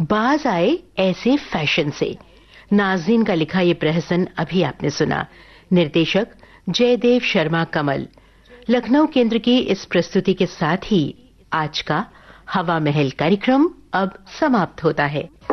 बाज आए ऐसे फैशन से। नाज़रीन का लिखा ये प्रहसन अभी आपने सुना। निर्देशक जयदेव शर्मा कमल। लखनऊ केंद्र की इस प्रस्तुति के साथ ही आज का हवा महल कार्यक्रम अब समाप्त होता है।